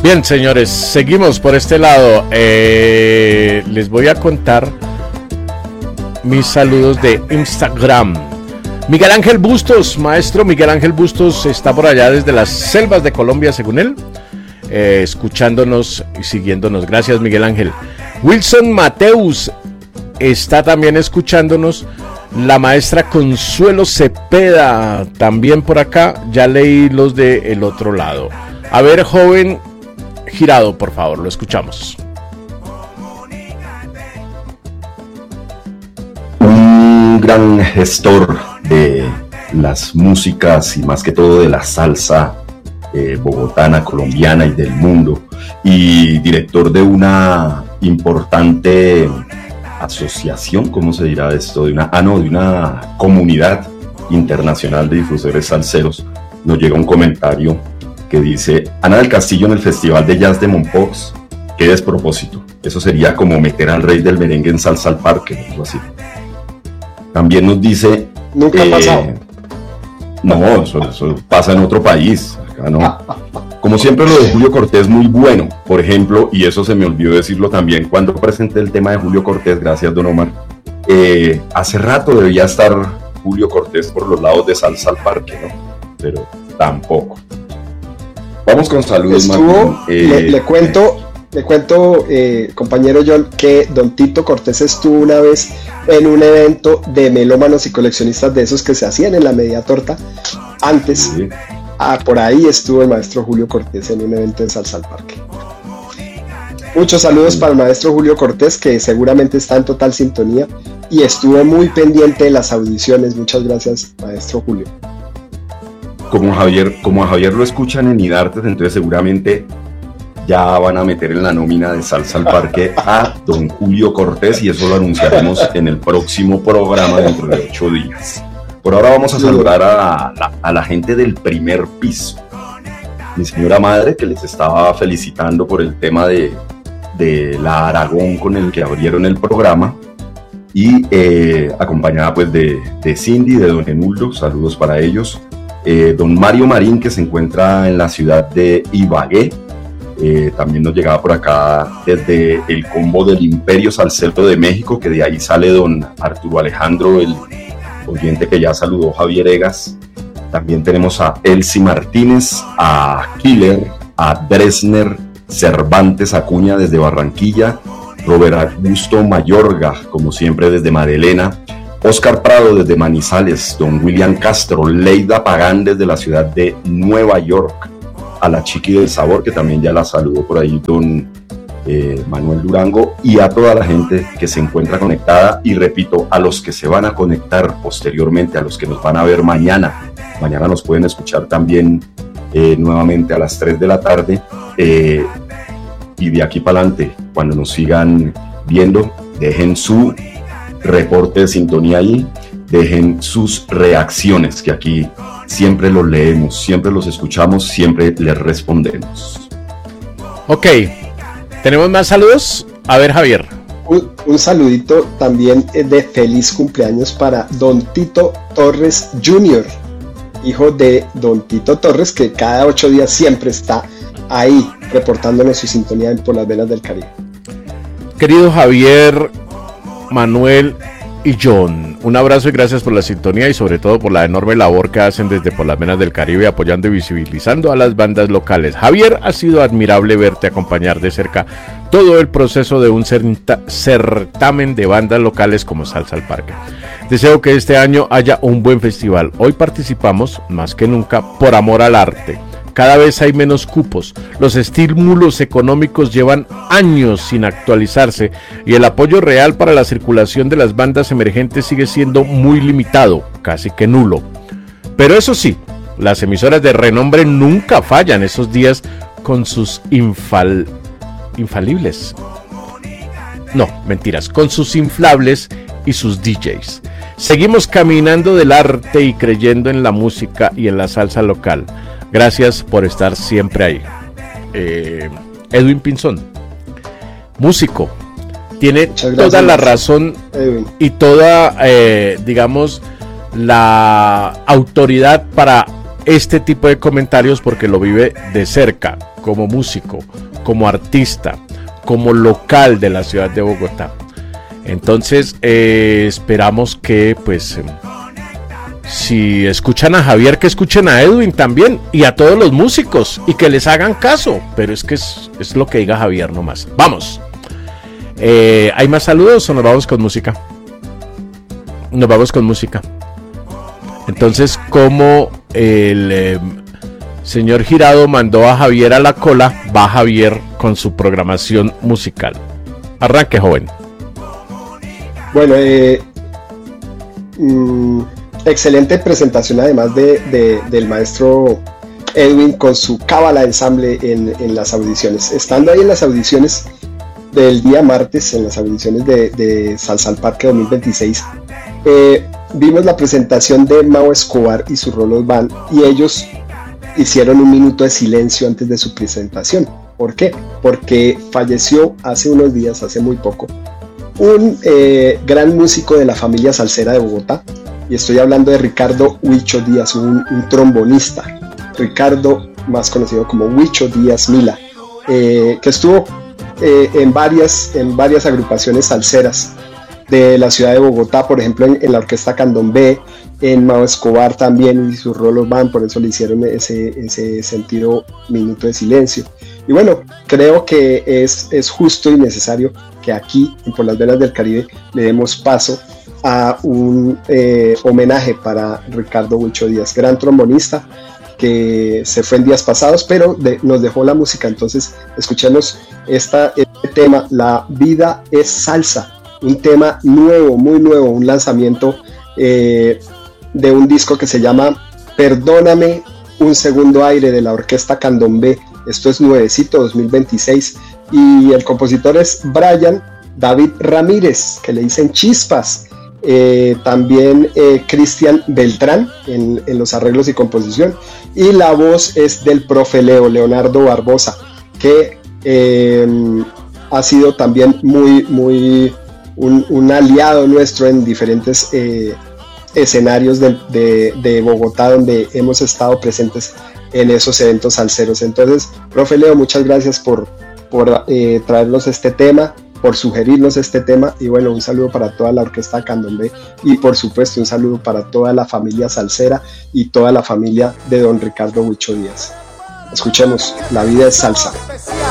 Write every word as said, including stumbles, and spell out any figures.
Bien, señores, seguimos por este lado. Eh, les voy a contar mis saludos de Instagram. Miguel Ángel Bustos, maestro Miguel Ángel Bustos, está por allá desde las selvas de Colombia, según él, eh, escuchándonos y siguiéndonos. Gracias, Miguel Ángel. Wilson Mateus está también escuchándonos. La maestra Consuelo Cepeda, también por acá. Ya leí los de el otro lado. A ver, joven Girado, por favor, lo escuchamos. Un gran gestor de las músicas y más que todo de la salsa eh, bogotana, colombiana y del mundo, y director de una importante asociación, ¿cómo se dirá esto? De una, ah, no, de una comunidad internacional de difusores salseros. Nos llega un comentario que dice: Ana del Castillo en el Festival de Jazz de Mompox, qué despropósito. Eso sería como meter al rey del merengue en Salsa al Parque, algo así. También nos dice... Nunca eh, ha pasado. No, eso, eso pasa en otro país, acá no. Como siempre, lo de Julio Cortés muy bueno, por ejemplo, y eso se me olvidó decirlo también cuando presenté el tema de Julio Cortés, gracias don Omar. Eh, hace rato debía estar Julio Cortés por los lados de Salsa al Parque, ¿no? Pero tampoco. Vamos con saludos, Estuvo, eh, le, le cuento, le cuento eh, compañero John, que don Tito Cortés estuvo una vez en un evento de melómanos y coleccionistas de esos que se hacían en la Media Torta antes. Sí. Ah, por ahí estuvo el maestro Julio Cortés en un evento de Salsa al Parque. Muchos saludos sí. para el maestro Julio Cortés, que seguramente está en total sintonía y estuvo muy pendiente de las audiciones. Muchas gracias, maestro Julio. Como Javier, como a Javier lo escuchan en Idartes, entonces seguramente ya van a meter en la nómina de Salsa al Parque a don Julio Cortés, y eso lo anunciaremos en el próximo programa dentro de ocho días. Por ahora vamos a saludar a la, a la gente del primer piso. Mi señora madre, que les estaba felicitando por el tema de, de la Aragón con el que abrieron el programa, y eh, acompañada pues de, de Cindy, de don Enuldo, saludos para ellos. Eh, don Mario Marín, que se encuentra en la ciudad de Ibagué, eh, también nos llegaba por acá desde el combo del Imperio Salsero de México, que de ahí sale don Arturo Alejandro, el oyente que ya saludó Javier Egas. También tenemos a Elsie Martínez, a Killer, a Dresner Cervantes Acuña desde Barranquilla, Robert Augusto Mayorga, como siempre desde Madelena, Oscar Prado desde Manizales, don William Castro, Leida Pagán desde la ciudad de Nueva York, a la Chiqui del Sabor, que también ya la saludó por ahí don eh, Manuel Durango, y a toda la gente que se encuentra conectada, y repito, a los que se van a conectar posteriormente, a los que nos van a ver mañana. Mañana nos pueden escuchar también eh, nuevamente a las tres de la tarde, eh, y de aquí para adelante, cuando nos sigan viendo, dejen su reporte de sintonía ahí, dejen sus reacciones, que aquí siempre los leemos, siempre los escuchamos, siempre les respondemos. Ok, ¿tenemos más saludos? A ver, Javier. Un, un saludito también de feliz cumpleaños para don Tito Torres junior, hijo de don Tito Torres, que cada ocho días siempre está ahí reportándonos su sintonía por las venas del Caribe. Querido Javier, Manuel y John, un abrazo y gracias por la sintonía, y sobre todo por la enorme labor que hacen desde Por las Venas del Caribe, apoyando y visibilizando a las bandas locales. Javier, ha sido admirable verte acompañar de cerca todo el proceso de un certamen de bandas locales como Salsa al Parque. Deseo que este año haya un buen festival. Hoy participamos más que nunca por amor al arte. Cada vez hay menos cupos, los estímulos económicos llevan años sin actualizarse y el apoyo real para la circulación de las bandas emergentes sigue siendo muy limitado, casi que nulo. Pero eso sí, las emisoras de renombre nunca fallan esos días con sus infal... infalibles. No, mentiras, con sus inflables y sus D Js. Seguimos caminando del arte y creyendo en la música y en la salsa local. Gracias por estar siempre ahí. Eh, Edwin Pinzón, músico, tiene toda la razón Edwin. Y toda, eh, digamos, la autoridad para este tipo de comentarios porque lo vive de cerca. como músico, como artista, como local de la ciudad de Bogotá. Entonces eh, esperamos que pues eh, si escuchan a Javier, que escuchen a Edwin también y a todos los músicos y que les hagan caso, pero es que es, es lo que diga Javier nomás. Vamos, eh, ¿hay más saludos o nos vamos con música? Nos vamos con música. Entonces, como el eh, señor Girado mandó a Javier a la cola, va Javier con su programación musical. Arranque, joven. Bueno, eh, mmm, excelente presentación además de, de, del maestro Edwin con su cábala ensamble en, en las audiciones. Estando ahí en las audiciones del día martes, en las audiciones de, de Salsa al Parque dos mil veintiséis, eh, vimos la presentación de Mao Escobar y su Rolos Band, y ellos hicieron un minuto de silencio antes de su presentación. ¿Por qué? Porque falleció hace unos días, hace muy poco, un eh, gran músico de la familia salsera de Bogotá, y estoy hablando de Ricardo Huicho Díaz, un, un trombonista, Ricardo, más conocido como Huicho Díaz Mila, eh, que estuvo eh, en, varias, en varias agrupaciones salseras de la ciudad de Bogotá, por ejemplo en, en la Orquesta Candombe, en Mao Escobar también y sus Rolos Band, por eso le hicieron ese, ese sentido minuto de silencio. Y bueno, creo que es, es justo y necesario que aquí, en Por las Venas del Caribe, le demos paso a un eh, homenaje para Ricardo Huicho Díaz, gran trombonista que se fue en días pasados, pero de, nos dejó la música. Entonces escuchemos esta, este tema, La Vida es Salsa, un tema nuevo, muy nuevo, un lanzamiento eh, de un disco que se llama Perdóname un segundo aire, de la Orquesta Candombe. Esto es nuevecito, dos mil veintiséis, y el compositor es Brian David Ramírez, que le dicen Chispas. Eh, también eh, Cristian Beltrán en, en los arreglos y composición, y la voz es del profe Leo, Leonardo Barbosa, que eh, ha sido también muy, muy un, un aliado nuestro en diferentes eh, escenarios de, de, de Bogotá, donde hemos estado presentes en esos eventos salseros. Entonces, profe Leo, muchas gracias por, por eh, traernos este tema, por sugerirnos este tema, y bueno, un saludo para toda la Orquesta Candombe, y por supuesto un saludo para toda la familia salsera y toda la familia de don Ricardo Huicho Díaz. Escuchemos La Vida es Salsa.